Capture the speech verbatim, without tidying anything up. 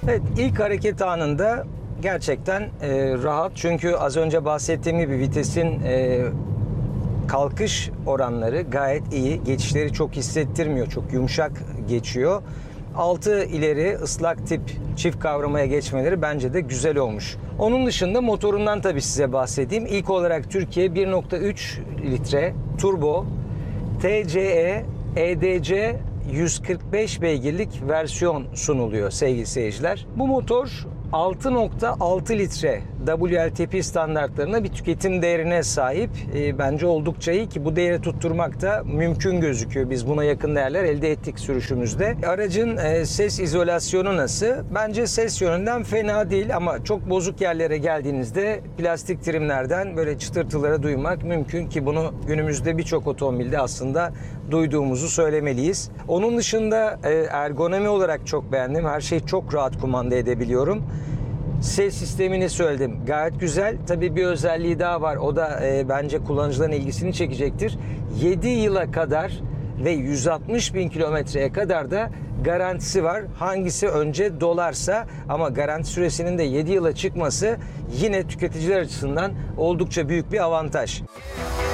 Evet, ilk hareket anında gerçekten e, rahat. Çünkü az önce bahsettiğim gibi vitesin e, kalkış oranları gayet iyi. Geçişleri çok hissettirmiyor. Çok yumuşak geçiyor. Altı ileri ıslak tip çift kavramaya geçmeleri bence de güzel olmuş. Onun dışında motorundan tabii size bahsedeyim. İlk olarak Türkiye bir nokta üç litre turbo T C E E D C yüz kırk beş beygirlik versiyon sunuluyor sevgili seyirciler. Bu motor altı nokta altı litre W L T P standartlarına bir tüketim değerine sahip. E, bence oldukça iyi ki bu değeri tutturmak da mümkün gözüküyor. Biz buna yakın değerler elde ettik sürüşümüzde. Aracın e, ses izolasyonu nasıl? Bence ses yönünden fena değil ama çok bozuk yerlere geldiğinizde plastik trimlerden böyle çıtırtıları duymak mümkün ki bunu günümüzde birçok otomobilde aslında duyduğumuzu söylemeliyiz. Onun dışında e, ergonomi olarak çok beğendim. Her şeyi çok rahat kumanda edebiliyorum. Ses sistemini söyledim. Gayet güzel. Tabii bir özelliği daha var. O da e, bence kullanıcıların ilgisini çekecektir. yedi yıla kadar ve yüz altmış bin kilometreye kadar da garantisi var. Hangisi önce dolarsa, ama garanti süresinin de yedi yıla çıkması yine tüketiciler açısından oldukça büyük bir avantaj.